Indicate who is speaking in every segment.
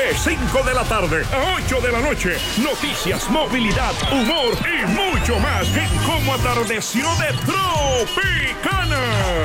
Speaker 1: De 5 de la tarde a 8 de la noche. Noticias, movilidad, humor y mucho más en Cómo Atardeció de Tropicana.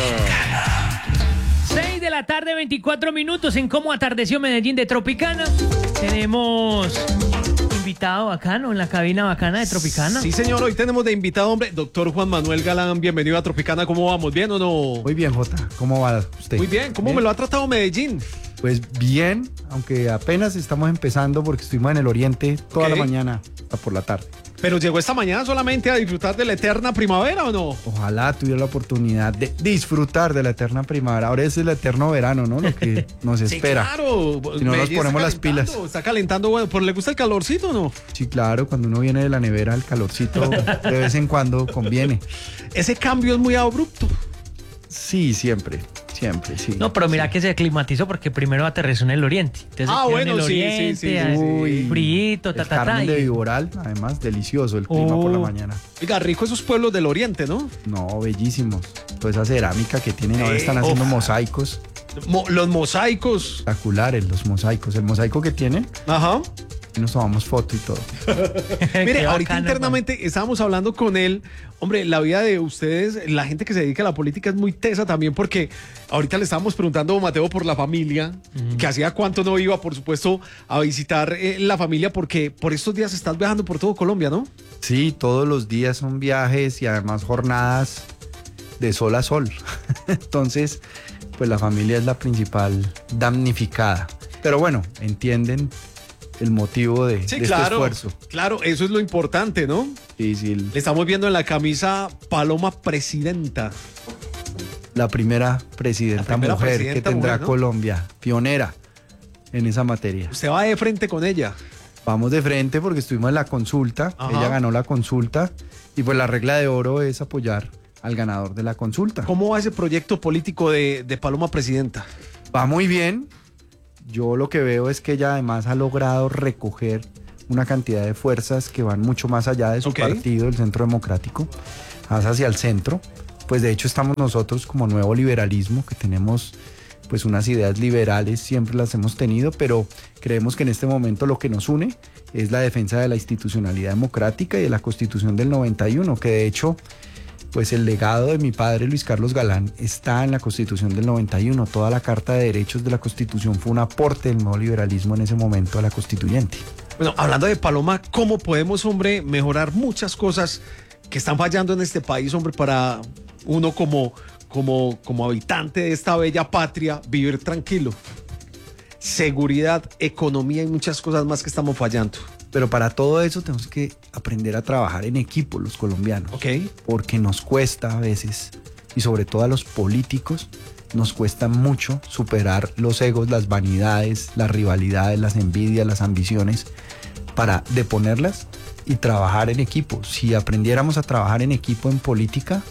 Speaker 2: 6 de la tarde, 24 minutos en Cómo Atardeció Medellín de Tropicana. Tenemos invitado bacano en la cabina bacana de Tropicana.
Speaker 3: Sí, señor, hoy tenemos de invitado, hombre, doctor Juan Manuel Galán. Bienvenido a Tropicana. ¿Cómo vamos? ¿Bien o no?
Speaker 4: Muy bien, Jota. ¿Cómo va usted?
Speaker 3: Muy bien. ¿Cómo me lo ha tratado Medellín?
Speaker 4: Pues bien, aunque apenas estamos empezando porque estuvimos en el oriente toda la mañana hasta por la tarde.
Speaker 3: ¿Pero llegó esta mañana solamente a disfrutar de la eterna primavera o no?
Speaker 4: Ojalá tuviera la oportunidad de disfrutar de la eterna primavera. Ahora es el eterno verano, ¿no? Lo que nos espera.
Speaker 3: Sí, claro.
Speaker 4: Si no nos ponemos las pilas.
Speaker 3: Está calentando, bueno, ¿pero le gusta el calorcito o no?
Speaker 4: Sí, claro, cuando uno viene de la nevera, el calorcito de vez en cuando conviene.
Speaker 3: Ese cambio es muy abrupto.
Speaker 4: Sí, siempre, sí.
Speaker 2: No, pero mira que se aclimatizó porque primero aterrizó en el oriente. Entonces,
Speaker 3: bueno,
Speaker 2: en el
Speaker 3: sí,
Speaker 2: oriente,
Speaker 4: Uy,
Speaker 2: frito,
Speaker 4: el Carmen de Viboral, además, delicioso el clima por la mañana.
Speaker 3: Oiga, rico esos pueblos del oriente, ¿no?
Speaker 4: No, bellísimos. Toda esa cerámica que tienen ahora, están haciendo mosaicos.
Speaker 3: Los mosaicos.
Speaker 4: Espectaculares los mosaicos. El mosaico que tienen.
Speaker 3: Ajá.
Speaker 4: Y nos tomamos foto y todo.
Speaker 3: Mire, ahorita
Speaker 2: bacano,
Speaker 3: internamente estábamos hablando con él. Hombre, la vida de ustedes, la gente que se dedica a la política es muy tesa también, porque ahorita le estábamos preguntando a Mateo por la familia, que hacía cuánto no iba, por supuesto, a visitar la familia, porque por estos días estás viajando por todo Colombia, ¿no?
Speaker 4: Sí, todos los días son viajes y además jornadas de sol a sol. Entonces, pues la familia es la principal damnificada. Pero bueno, entienden el motivo de este esfuerzo.
Speaker 3: Claro, eso es lo importante, ¿no?
Speaker 4: Sí.
Speaker 3: Le estamos viendo en la camisa Paloma Presidenta.
Speaker 4: La primera presidenta mujer que tendrá mujer, ¿no? Colombia, pionera en esa materia.
Speaker 3: ¿Usted va de frente con ella?
Speaker 4: Vamos de frente porque estuvimos en la consulta. Ajá. Ella ganó la consulta y pues la regla de oro es apoyar al ganador de la consulta.
Speaker 3: ¿Cómo va ese proyecto político de Paloma Presidenta?
Speaker 4: Va muy bien. Yo lo que veo es que ella además ha logrado recoger una cantidad de fuerzas que van mucho más allá de su partido, el Centro Democrático, más hacia el centro. Pues de hecho estamos nosotros como nuevo liberalismo, que tenemos pues unas ideas liberales, siempre las hemos tenido, pero creemos que en este momento lo que nos une es la defensa de la institucionalidad democrática y de la Constitución del 91, que de hecho pues el legado de mi padre Luis Carlos Galán está en la Constitución del 91. Toda la Carta de Derechos de la Constitución fue un aporte del nuevo liberalismo en ese momento a la constituyente.
Speaker 3: Bueno, hablando de Paloma, ¿cómo podemos, hombre, mejorar muchas cosas que están fallando en este país, hombre, para uno como habitante de esta bella patria vivir tranquilo? Seguridad, economía y muchas cosas más que estamos fallando.
Speaker 4: Pero para todo eso tenemos que aprender a trabajar en equipo los colombianos. Porque nos cuesta a veces, y sobre todo a los políticos, nos cuesta mucho superar los egos, las vanidades, las rivalidades, las envidias, las ambiciones, para deponerlas y trabajar en equipo. Si aprendiéramos a trabajar en equipo en política,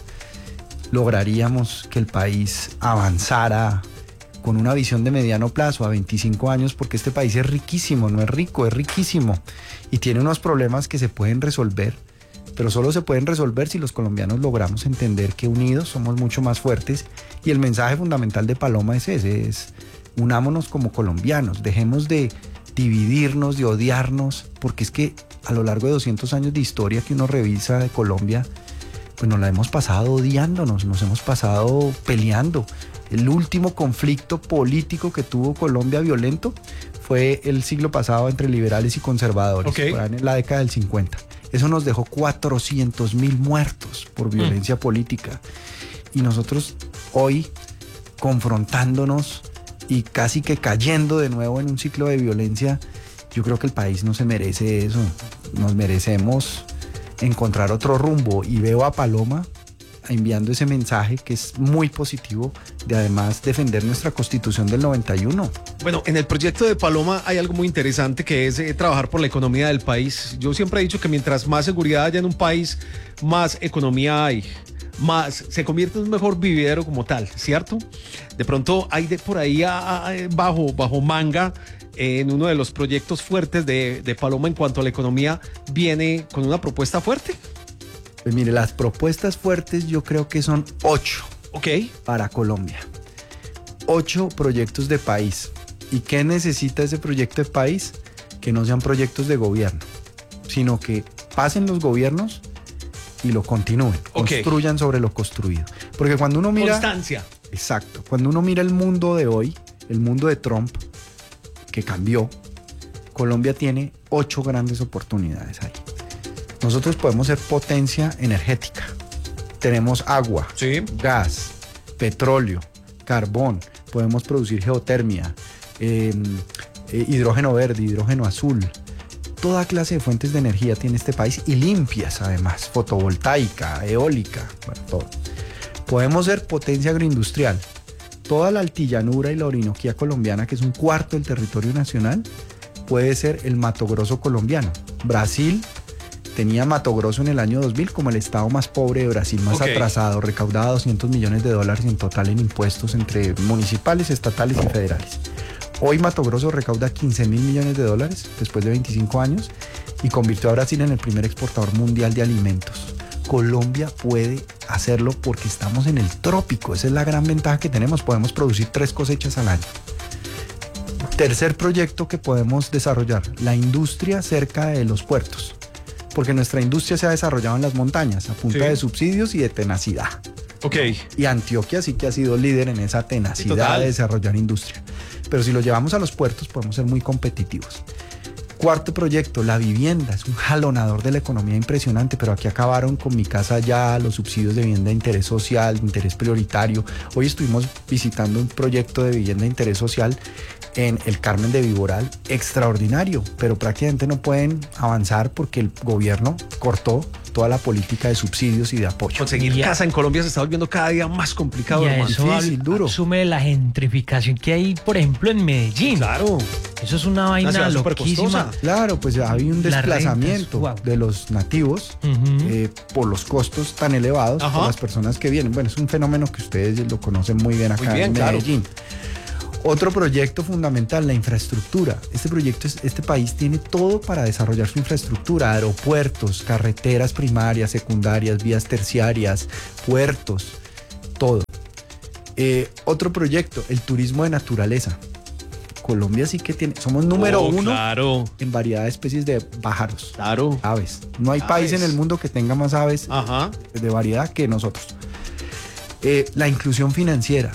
Speaker 4: lograríamos que el país avanzara con una visión de mediano plazo, a 25 años, porque este país es riquísimo, no es rico, es riquísimo y tiene unos problemas que se pueden resolver, pero solo se pueden resolver si los colombianos logramos entender que unidos somos mucho más fuertes, y el mensaje fundamental de Paloma es ese, es unámonos como colombianos, dejemos de dividirnos, de odiarnos, porque es que a lo largo de 200 años de historia que uno revisa de Colombia, pues nos la hemos pasado odiándonos, nos hemos pasado peleando. El último conflicto político que tuvo Colombia violento fue el siglo pasado entre liberales y conservadores, en la década del 50. Eso nos dejó 400.000 muertos por violencia política. Y nosotros hoy, confrontándonos y casi que cayendo de nuevo en un ciclo de violencia, yo creo que el país no se merece eso. Nos merecemos encontrar otro rumbo, y veo a Paloma enviando ese mensaje que es muy positivo, de además defender nuestra Constitución del 91.
Speaker 3: Bueno, en el proyecto de Paloma hay algo muy interesante, que es trabajar por la economía del país. Yo siempre he dicho que mientras más seguridad haya en un país, más economía hay, más se convierte en un mejor vividero como tal, ¿cierto? De pronto hay por ahí bajo manga, en uno de los proyectos fuertes de Paloma en cuanto a la economía, viene con una propuesta fuerte.
Speaker 4: Pues mire, las propuestas fuertes yo creo que son 8 para Colombia. 8 proyectos de país. ¿Y qué necesita ese proyecto de país? Que no sean proyectos de gobierno, sino que pasen los gobiernos y lo continúen, construyan sobre lo construido. Porque cuando uno mira...
Speaker 3: Constancia.
Speaker 4: Exacto. Cuando uno mira el mundo de hoy, el mundo de Trump, que cambió, Colombia tiene 8 grandes oportunidades ahí. Nosotros podemos ser potencia energética. Tenemos agua,
Speaker 3: sí,
Speaker 4: gas, petróleo, carbón, podemos producir geotermia, hidrógeno verde, hidrógeno azul. Toda clase de fuentes de energía tiene este país y limpias además, fotovoltaica, eólica, bueno, todo. Podemos ser potencia agroindustrial. Toda la altillanura y la Orinoquía colombiana, que es 1/4 del territorio nacional, puede ser el Mato Grosso colombiano. Brasil tenía Mato Grosso en el año 2000 como el estado más pobre de Brasil, más atrasado, recaudaba $200 millones en total en impuestos entre municipales, estatales y federales. Hoy Mato Grosso recauda $15.000 millones después de 25 años y convirtió a Brasil en el primer exportador mundial de alimentos. Colombia puede hacerlo porque estamos en el trópico, esa es la gran ventaja que tenemos, podemos producir 3 cosechas al año. Tercer proyecto que podemos desarrollar, la industria cerca de los puertos, porque nuestra industria se ha desarrollado en las montañas a punta de subsidios y de tenacidad. Y Antioquia sí que ha sido líder en esa tenacidad de desarrollar industria. Pero si lo llevamos a los puertos podemos ser muy competitivos. Cuarto proyecto, la vivienda, es un jalonador de la economía impresionante, pero aquí acabaron con Mi Casa Ya, los subsidios de vivienda de interés social, de interés prioritario. Hoy estuvimos visitando un proyecto de vivienda de interés social en el Carmen de Viboral, extraordinario, pero prácticamente no pueden avanzar porque el gobierno cortó toda la política de subsidios y de apoyo.
Speaker 3: Conseguir casa en Colombia se está volviendo cada día más complicado,
Speaker 2: hermano.
Speaker 4: Difícil, duro.
Speaker 2: Asume la gentrificación que hay, por ejemplo, en Medellín.
Speaker 3: Claro.
Speaker 2: Eso es una vaina loquísima.
Speaker 4: Claro, pues había un desplazamiento de los nativos por los costos tan elevados por las personas que vienen. Bueno, es un fenómeno que ustedes lo conocen muy bien acá en Medellín. Otro proyecto fundamental, la infraestructura. Este país tiene todo para desarrollar su infraestructura, aeropuertos, carreteras primarias, secundarias, vías terciarias, puertos, todo. Otro proyecto, el turismo de naturaleza. Colombia sí que tiene, somos número 1 en variedad de especies de pájaros, aves. No hay país en el mundo que tenga más aves de variedad que nosotros. La inclusión financiera,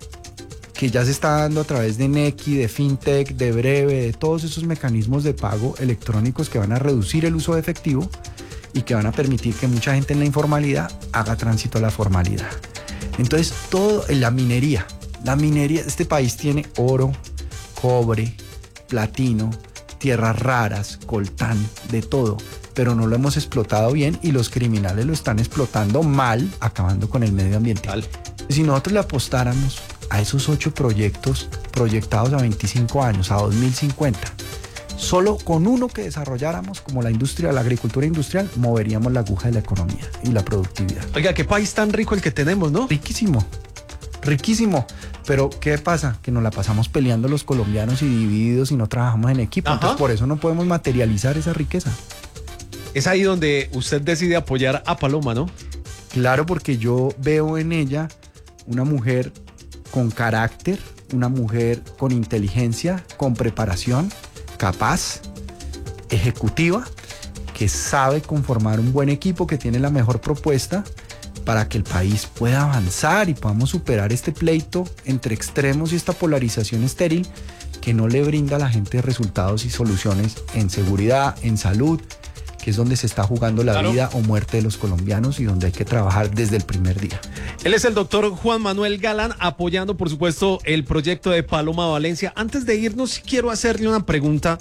Speaker 4: que ya se está dando a través de Nequi, de FinTech, de Breve, de todos esos mecanismos de pago electrónicos que van a reducir el uso de efectivo y que van a permitir que mucha gente en la informalidad haga tránsito a la formalidad. Entonces, todo en la minería, este país tiene oro, cobre, platino, tierras raras, coltán, de todo, pero no lo hemos explotado bien y los criminales lo están explotando mal, acabando con el medio ambiente. Si nosotros le apostáramos a esos 8 proyectos proyectados a 25 años, a 2050, solo con uno que desarrolláramos, como la industria, la agricultura industrial, moveríamos la aguja de la economía y la productividad.
Speaker 3: Oiga, qué país tan rico el que tenemos, ¿no?
Speaker 4: Riquísimo, riquísimo. Pero ¿qué pasa? Que nos la pasamos peleando los colombianos y divididos y no trabajamos en equipo. Entonces por eso no podemos materializar esa riqueza.
Speaker 3: Es ahí donde usted decide apoyar a Paloma, ¿no?
Speaker 4: Claro, porque yo veo en ella una mujer con carácter, una mujer con inteligencia, con preparación, capaz, ejecutiva, que sabe conformar un buen equipo, que tiene la mejor propuesta para que el país pueda avanzar y podamos superar este pleito entre extremos y esta polarización estéril que no le brinda a la gente resultados y soluciones en seguridad, en salud, que es donde se está jugando la vida o muerte de los colombianos y donde hay que trabajar desde el primer día.
Speaker 3: Él es el doctor Juan Manuel Galán, apoyando, por supuesto, el proyecto de Paloma Valencia. Antes de irnos, quiero hacerle una pregunta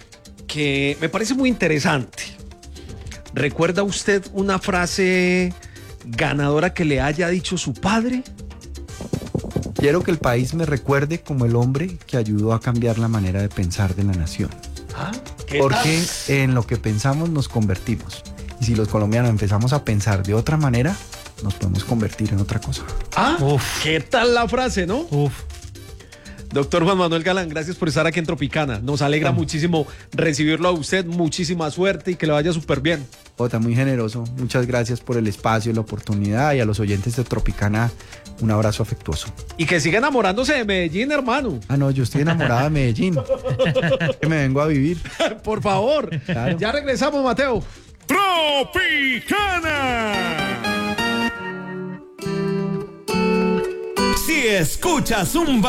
Speaker 3: que me parece muy interesante. ¿Recuerda usted una frase ganadora que le haya dicho su padre?
Speaker 4: Quiero que el país me recuerde como el hombre que ayudó a cambiar la manera de pensar de la nación. Porque en lo que pensamos nos convertimos. Y si los colombianos empezamos a pensar de otra manera, nos podemos convertir en otra cosa.
Speaker 3: ¿Qué tal la frase, no? Doctor Juan Manuel Galán, gracias por estar aquí en Tropicana. Nos alegra muchísimo recibirlo a usted. Muchísima suerte y que le vaya súper bien.
Speaker 4: Jota, muy generoso. Muchas gracias por el espacio, la oportunidad, y a los oyentes de Tropicana, un abrazo afectuoso.
Speaker 3: Y que siga enamorándose de Medellín, hermano.
Speaker 4: Ah, no, yo estoy enamorada de Medellín. Que me vengo a vivir.
Speaker 3: Por favor.
Speaker 4: Claro.
Speaker 3: Ya regresamos, Mateo.
Speaker 1: Tropicana.
Speaker 5: Si escuchas un